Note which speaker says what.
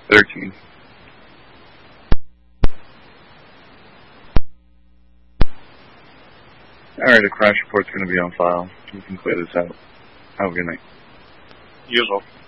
Speaker 1: 13. Alright, a crash report's going to be on file. You can clear this out. Have a good night.
Speaker 2: You as well.